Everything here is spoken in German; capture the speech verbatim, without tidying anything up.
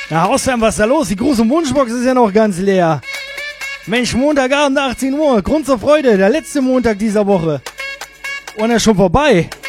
Na, Hausfern, was ist da los? Die große Wunschbox ist ja noch ganz leer. Mensch, Montagabend achtzehn Uhr. Grund zur Freude. Der letzte Montag dieser Woche. Und er ist schon vorbei.